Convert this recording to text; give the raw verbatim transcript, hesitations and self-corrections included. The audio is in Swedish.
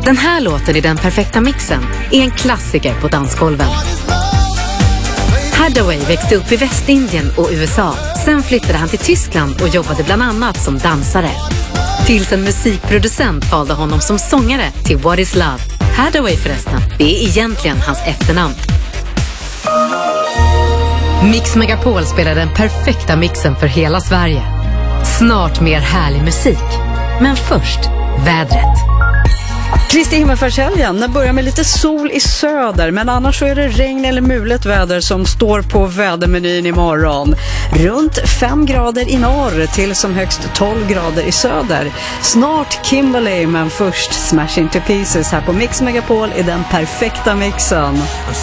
Den här låten i Den perfekta mixen är en klassiker på dansgolven. Hathaway växte upp i Västindien och U S A. Sen flyttade han till Tyskland och jobbade bland annat som dansare. Tills en musikproducent valde honom som sångare till What is Love. Hathaway förresten, det är egentligen hans efternamn. Mix Megapol spelar den perfekta mixen för hela Sverige. Snart mer härlig musik. Men först, vädret. Kristi himmelfärdshelgen, den börjar med lite sol i söder, men annars så är det regn eller mulet väder som står på vädermenyn imorgon. Runt fem grader i norr till som högst tolv grader i söder. Snart Kimberley, men först Smash Into Pieces här på Mix Megapol i den perfekta mixen.